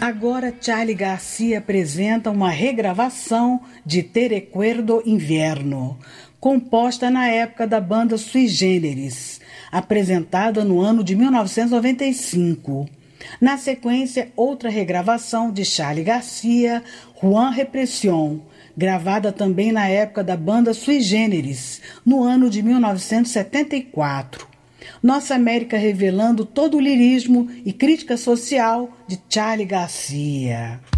Agora Charly Garcia apresenta uma regravação de Te Recuerdo Inverno, composta na época da banda Sui Generis, apresentada no ano de 1995. Na sequência, outra regravação de Charly Garcia, Juan Represión, gravada também na época da banda Sui Generis, no ano de 1974. Nossa América revelando todo o lirismo e crítica social de Charly Garcia.